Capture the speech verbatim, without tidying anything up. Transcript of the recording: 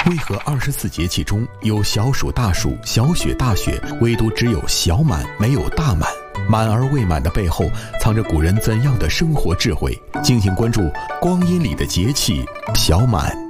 为何二十四节气中有小暑、大暑、小雪、大雪，唯独只有小满没有大满？满而未满的背后，藏着古人怎样的生活智慧？敬请关注光阴里的节气——小满。